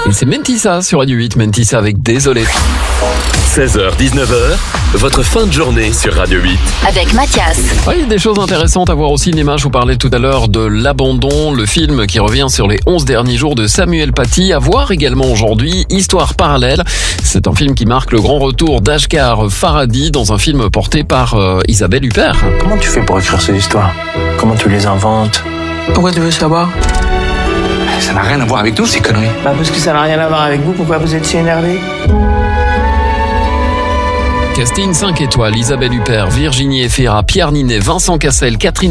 Et c'est Mentissa sur Radio 8, Mentissa avec Désolé. 16h, 19h, votre fin de journée sur Radio 8. Avec Mathias. Oui, des choses intéressantes à voir au cinéma. Je vous parlais tout à l'heure de L'Abandon, le film qui revient sur les 11 derniers jours de Samuel Paty. À voir également aujourd'hui, Histoire parallèle. C'est un film qui marque le grand retour d'Ashghar Farhadi dans un film porté par Isabelle Huppert. Comment tu fais pour écrire ces histoires? Comment tu les inventes? Pourquoi tu veux savoir? Ça n'a rien à voir avec nous, ces conneries. Parce que ça n'a rien à voir avec vous, pourquoi vous êtes si énervé? Casting 5 étoiles, Isabelle Huppert, Virginie Efira, Pierre Ninet, Vincent Cassel, Catherine